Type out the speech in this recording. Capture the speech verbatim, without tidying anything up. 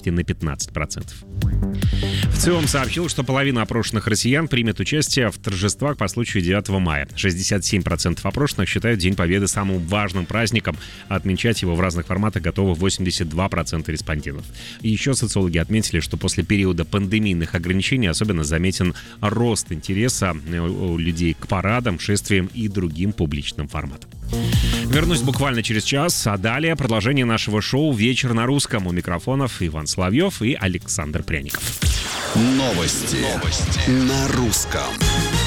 почти на пятнадцать процентов. ВЦИОМ сообщил, что половина опрошенных россиян примет участие в торжествах по случаю девятого мая. шестьдесят семь процентов опрошенных считают День Победы самым важным праздником. Отмечать его в разных форматах готовы восемьдесят два процента респондентов. И еще социологи отметили, что после периода пандемийных ограничений особенно заметен рост интереса у людей к парадам, шествиям и другим публичным форматам. Вернусь буквально через час, а далее продолжение нашего шоу «Вечер на русском». У микрофонов Иван Соловьев и Александр Пряников. Новости, Новости. На русском.